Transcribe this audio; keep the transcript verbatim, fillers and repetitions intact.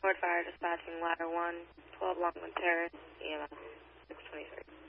Fire dispatching ladder one, twelve Longman Terrace, E M S six twenty-three.